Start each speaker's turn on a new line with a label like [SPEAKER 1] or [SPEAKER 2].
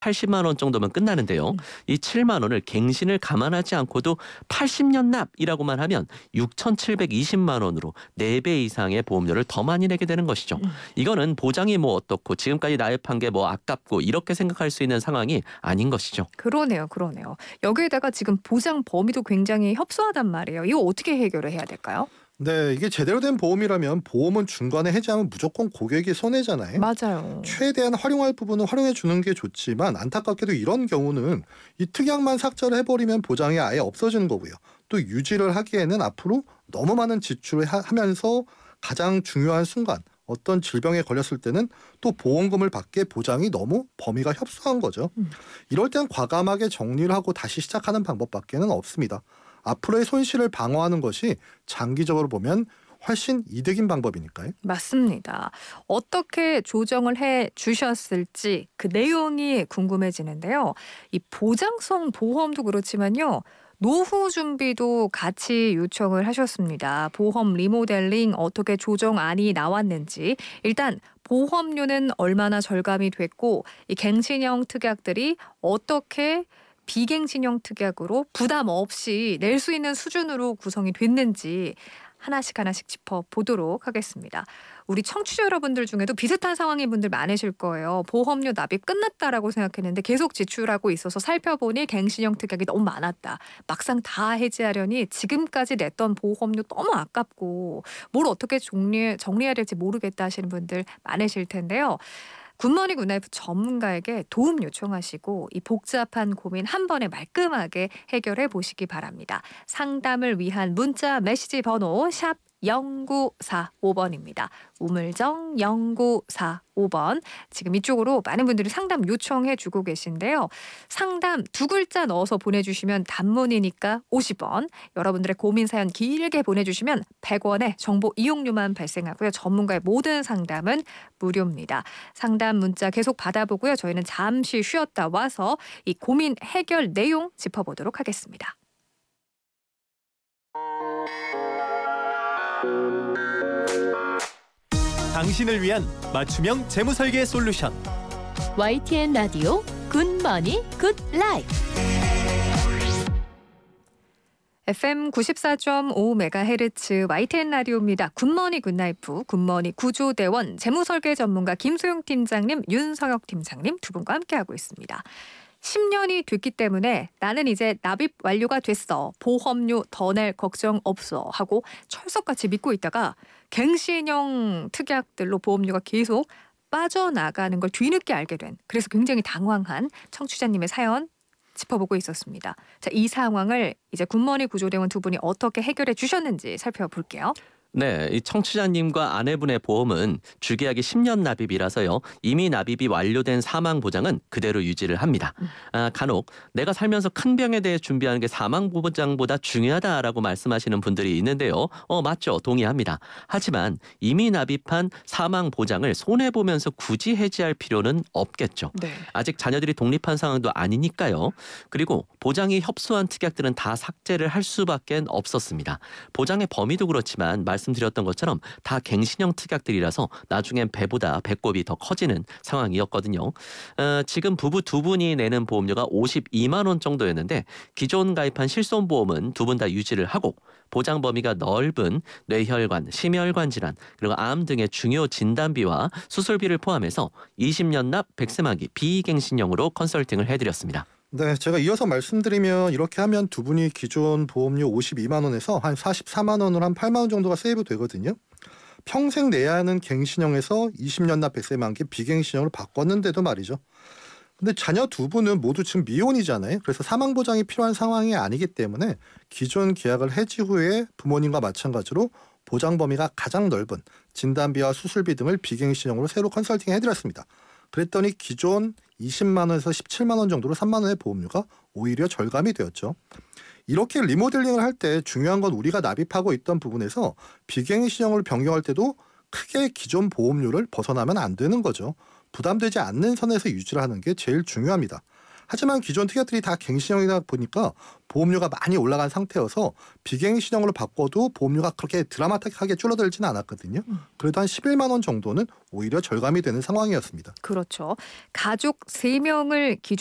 [SPEAKER 1] 80만 원 정도면 끝나는데요. 이 7만 원을 갱신을 감안하지 않고도 80년 납이라고만 하면 6,720만 원으로 4배 이상의 보험료를 더 많이 내게 되는 것이죠. 이거는 보장이 뭐 어떻고 지금까지 나입한 게 뭐 아깝고 이렇게 생각할 수 있는 상황이 아닌 것이죠.
[SPEAKER 2] 그러네요, 그러네요. 여기에다가 지금 보장 범위도 굉장히 협소하단 말이에요. 이거 어떻게 해결을 해야 될까요?
[SPEAKER 3] 네, 이게 제대로 된 보험이라면 보험은 중간에 해지하면 무조건 고객이 손해잖아요.
[SPEAKER 2] 맞아요.
[SPEAKER 3] 최대한 활용할 부분은 활용해 주는 게 좋지만 안타깝게도 이런 경우는 이 특약만 삭제를 해버리면 보장이 아예 없어지는 거고요. 또 유지를 하기에는 앞으로 너무 많은 지출을 하면서 가장 중요한 순간 어떤 질병에 걸렸을 때는 또 보험금을 받기에 보장이 너무 범위가 협소한 거죠. 이럴 땐 과감하게 정리를 하고 다시 시작하는 방법밖에는 없습니다. 앞으로의 손실을 방어하는 것이 장기적으로 보면 훨씬 이득인 방법이니까요.
[SPEAKER 2] 맞습니다. 어떻게 조정을 해 주셨을지 그 내용이 궁금해지는데요. 이 보장성 보험도 그렇지만요. 노후 준비도 같이 요청을 하셨습니다. 보험 리모델링 어떻게 조정안이 나왔는지 일단 보험료는 얼마나 절감이 됐고 이 갱신형 특약들이 어떻게 비갱신형 특약으로 부담 없이 낼 수 있는 수준으로 구성이 됐는지 하나씩 하나씩 짚어보도록 하겠습니다. 우리 청취자 여러분들 중에도 비슷한 상황인 분들 많으실 거예요. 보험료 납입 끝났다라고 생각했는데 계속 지출하고 있어서 살펴보니 갱신형 특약이 너무 많았다. 막상 다 해지하려니 지금까지 냈던 보험료 너무 아깝고 뭘 어떻게 정리해야 될지 모르겠다 하시는 분들 많으실 텐데요. 굿모닝 굿나이프 전문가에게 도움 요청하시고 이 복잡한 고민 한 번에 말끔하게 해결해 보시기 바랍니다. 상담을 위한 문자 메시지 번호 샵 0945번입니다. 우물정 0945번. 지금 이쪽으로 많은 분들이 상담 요청해 주고 계신데요. 상담 두 글자 넣어서 보내주시면 단문이니까 50원. 여러분들의 고민 사연 길게 보내주시면 100원의 정보 이용료만 발생하고요. 전문가의 모든 상담은 무료입니다. 상담 문자 계속 받아보고요. 저희는 잠시 쉬었다 와서 이 고민 해결 내용 짚어보도록 하겠습니다.
[SPEAKER 4] 당신을 위한 맞춤형 재무설계 솔루션
[SPEAKER 5] YTN 라디오 굿머니 굿라이프
[SPEAKER 2] FM 94.5MHz YTN 라디오입니다. 굿모닝 굿나이프 굿모닝 구조대원 재무설계 전문가 김소영 팀장님, 윤성혁 팀장님 두 분과 함께하고 있습니다. 10년이 됐기 때문에 나는 이제 납입 완료가 됐어. 보험료 더 낼 걱정 없어 하고 철석같이 믿고 있다가 갱신형 특약들로 보험료가 계속 빠져나가는 걸 뒤늦게 알게 된 그래서 굉장히 당황한 청취자님의 사연 짚어보고 있었습니다. 자, 이 상황을 이제 굿모닝 구조대원 두 분이 어떻게 해결해 주셨는지 살펴볼게요.
[SPEAKER 1] 네, 이 청취자님과 아내분의 보험은 주계약이 10년 납입이라서요. 이미 납입이 완료된 사망 보장은 그대로 유지를 합니다. 간혹 내가 살면서 큰 병에 대해 준비하는 게 사망 보장보다 중요하다라고 말씀하시는 분들이 있는데요. 맞죠. 동의합니다. 하지만 이미 납입한 사망 보장을 손해보면서 굳이 해지할 필요는 없겠죠.
[SPEAKER 2] 네.
[SPEAKER 1] 아직 자녀들이 독립한 상황도 아니니까요. 그리고 보장이 협소한 특약들은 다 삭제를 할 수밖에 없었습니다. 보장의 범위도 그렇지만 말씀드렸던 것처럼 다 갱신형 특약들이라서 나중엔 배보다 배꼽이 더 커지는 상황이었거든요. 지금 부부 두 분이 내는 보험료가 52만 원 정도였는데 기존 가입한 실손보험은 두 분 다 유지를 하고 보장 범위가 넓은 뇌혈관, 심혈관 질환, 그리고 암 등의 중요 진단비와 수술비를 포함해서 20년 납 100세 만기 비갱신형으로 컨설팅을 해드렸습니다.
[SPEAKER 3] 네, 제가 이어서 말씀드리면 이렇게 하면 두 분이 기존 보험료 52만 원에서 한 44만 원으로 한 8만 원 정도가 세이브 되거든요. 평생 내야 하는 갱신형에서 20년 납 100세 만기 비갱신형으로 바꿨는데도 말이죠. 근데 자녀 두 분은 모두 지금 미혼이잖아요. 그래서 사망 보장이 필요한 상황이 아니기 때문에 기존 계약을 해지 후에 부모님과 마찬가지로 보장 범위가 가장 넓은 진단비와 수술비 등을 비갱신형으로 새로 컨설팅 해드렸습니다. 그랬더니 기존 20만 원에서 17만 원 정도로 3만 원의 보험료가 오히려 절감이 되었죠. 이렇게 리모델링을 할 때 중요한 건 우리가 납입하고 있던 부분에서 비갱신형을 변경할 때도 크게 기존 보험료를 벗어나면 안 되는 거죠. 부담되지 않는 선에서 유지를 하는 게 제일 중요합니다. 하지만 기존 특약들이 다 갱신형이다 보니까 보험료가 많이 올라간 상태여서 비갱신형으로 바꿔도 보험료가 그렇게 드라마틱하게 줄어들지는 않았거든요. 그래도 한 11만 원 정도는 오히려 절감이 되는 상황이었습니다.
[SPEAKER 2] 그렇죠. 가족 3명을